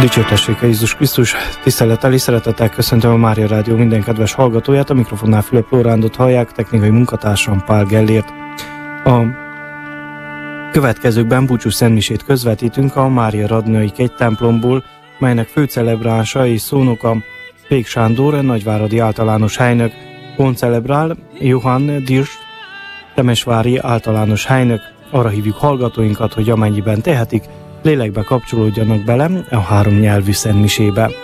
Dicsértessék a Jézus Krisztus, tisztelettel és szeretettel köszöntöm a Mária Rádió minden kedves hallgatóját, a mikrofonnál Fülöp Lórándot hallják, technikai munkatársam Pál Gellért. A következőkben búcsús szentmisét közvetítünk a Mária Radnai kegytemplomból, melynek főcelebránsa és szónoka Pék Sándor, nagyváradi általános helynök, koncelebrál Johann Dirst, temesvári általános helynök. Arra hívjuk hallgatóinkat, hogy amennyiben tehetik, lélekbe kapcsolódjanak bele a 3 nyelvű szentmisébe.